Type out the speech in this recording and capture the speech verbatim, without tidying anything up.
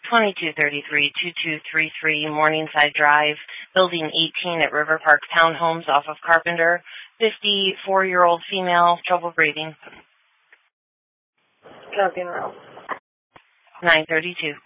twenty-two thirty-three, twenty-two thirty-three Morningside Drive, Building eighteen at River Park Townhomes off of Carpenter. fifty-four-year-old female, trouble breathing. Drug and roll. nine thirty-two.